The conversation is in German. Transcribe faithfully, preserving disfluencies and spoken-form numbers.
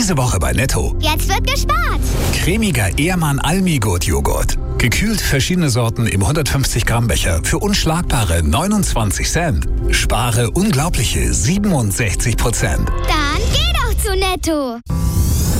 Diese Woche bei Netto. Jetzt wird gespart. Cremiger Ehrmann Almigurt-Joghurt. Gekühlt verschiedene Sorten im hundertfünfzig Gramm Becher für unschlagbare neunundzwanzig Cent. Spare unglaubliche siebenundsechzig Prozent. Dann geh doch zu Netto.